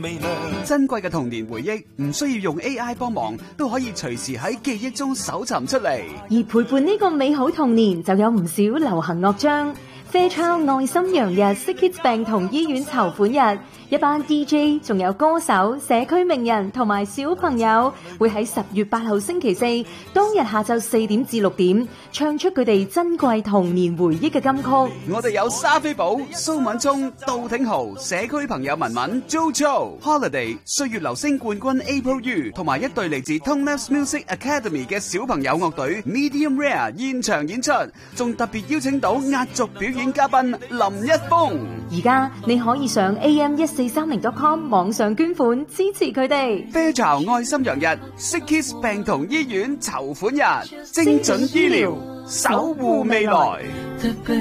微亮。 珍貴嘅童年回憶唔需要用 AI 幫忙，都可以隨時喺記憶中搜尋出嚟。 而陪伴呢個美好童年，就有唔少流行樂章。Fairchild 愛心羊日 SickKids 病童醫院籌款日，一班 DJ 仲有歌手、社區名人同埋小朋友會喺10月8號星期四當日下晝4點至6點唱出佢哋珍貴童年回憶嘅金曲。 我哋有沙菲寶、蘇敏聰、杜挺豪、社區朋友文文、JoJo、Holiday、歲月流星冠軍 April U 同埋一隊嚟自 Tonelabs Music Academy 嘅小朋友樂隊 Medium Rare 現場演出，仲特別邀請到壓軸表演嘉賓林一峰。 而家你可以上 am1430.com 網上捐款支持佢哋。 Fairchild 愛心羊日 SickKids 病童醫院籌款日，精準醫療，守護未來。